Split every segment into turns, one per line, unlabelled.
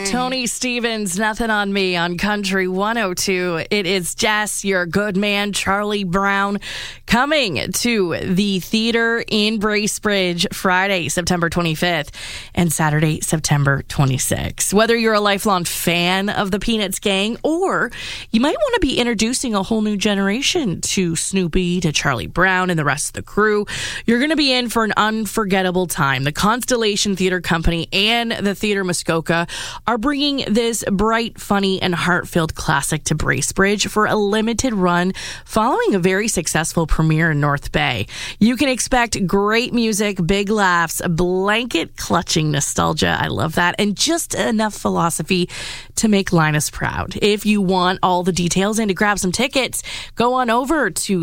Tony Stevens, Nothing on Me on Country 102. It is Jess, your good man, Charlie Brown, coming to the theater in Bracebridge Friday, September 25th and Saturday, September 26th. Whether you're a lifelong fan of the Peanuts gang or you might want to be introducing a whole new generation to Snoopy, to Charlie Brown and the rest of the crew, you're going to be in for an unforgettable time. The Constellation Theater Company and the Theater Muskoka are bringing this bright, funny, and heart-filled classic to Bracebridge for a limited run following a very successful premiere in North Bay. You can expect great music, big laughs, blanket-clutching nostalgia, I love that, and just enough philosophy to make Linus proud. If you want all the details and to grab some tickets, go on over to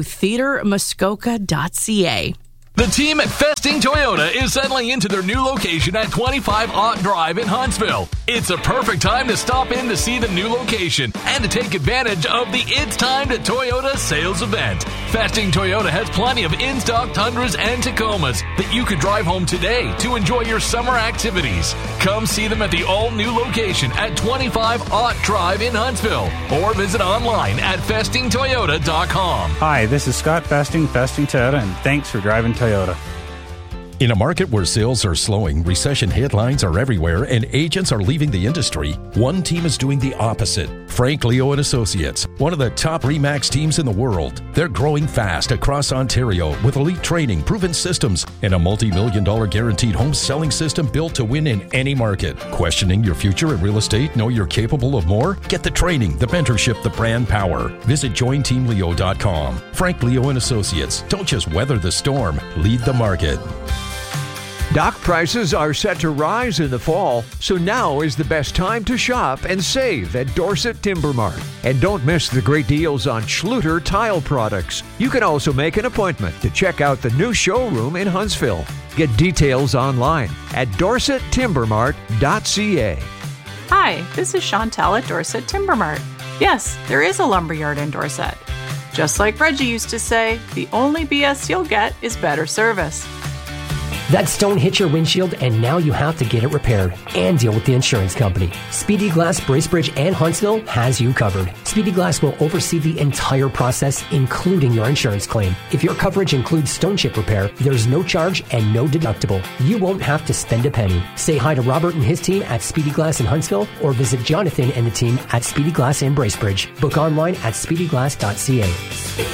theatermuskoka.ca.
The team at Festing Toyota is settling into their new location at 25 Ott Drive in Huntsville. It's a perfect time to stop in to see the new location and to take advantage of the It's Time to Toyota sales event. Festing Toyota has plenty of in-stock Tundras and Tacomas that you could drive home today to enjoy your summer activities. Come see them at the all-new location at 25 Ott Drive in Huntsville or visit online at festingtoyota.com.
Hi, this is Scott Festing Toyota, and thanks for driving Toyota.
In a market where sales are slowing, recession headlines are everywhere, and agents are leaving the industry, one team is doing the opposite. Frank Leo and Associates, one of the top RE/MAX teams in the world. They're growing fast across Ontario with elite training, proven systems, and a multi-million-dollar guaranteed home selling system built to win in any market. Questioning your future in real estate? Know you're capable of more? Get the training, the mentorship, the brand power. Visit jointeamleo.com. Frank Leo and Associates. Don't just weather the storm, lead the market.
Dock prices are set to rise in the fall, so now is the best time to shop and save at Dorset Timber Mart. And don't miss the great deals on Schluter tile products. You can also make an appointment to check out the new showroom in Huntsville. Get details online at dorsettimbermart.ca.
Hi, this is Chantel at Dorset Timber Mart. Yes, there is a lumberyard in Dorset. Just like Reggie used to say, the only BS you'll get is better service.
That stone hit your windshield and now you have to get it repaired and deal with the insurance company. Speedy Glass Bracebridge and Huntsville has you covered. Speedy Glass will oversee the entire process, including your insurance claim. If your coverage includes stone chip repair, there's no charge and no deductible. You won't have to spend a penny. Say hi to Robert and his team at Speedy Glass in Huntsville or visit Jonathan and the team at Speedy Glass in Bracebridge. Book online at speedyglass.ca.